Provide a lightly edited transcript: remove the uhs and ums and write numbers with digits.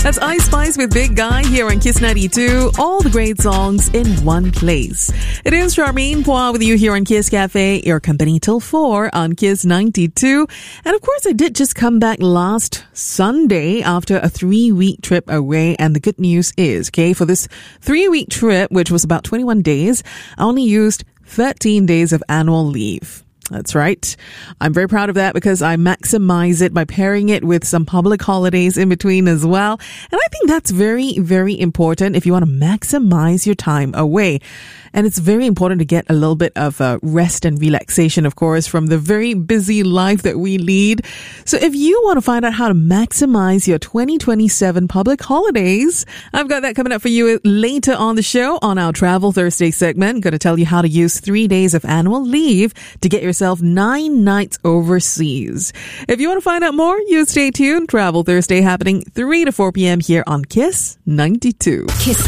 That's Ice Spice with Big Guy here on Kiss 92. All the great songs in one place. It is Charmaine Poir with you here on Kiss Cafe, your company till 4 on Kiss 92. And of course, I did just come back last Sunday after a 3-week trip away. And the good news is, okay, for this 3-week trip, which was about 21 days, I only used 13 days of annual leave. That's right. I'm very proud of that because I maximize it by pairing it with some public holidays in between as well. And I think that's very, very important if you want to maximize your time away. And it's very important to get a little bit of rest and relaxation, of course, from the very busy life that we lead. So if you want to find out how to maximize your 2027 public holidays, I've got that coming up for you later on the show on our Travel Thursday segment. Going to tell you how to use 3 days of annual leave to get yourself 9 nights overseas. If you want to find out more, you stay tuned. Travel Thursday happening 3 to 4 p.m. here on Kiss 92. Kiss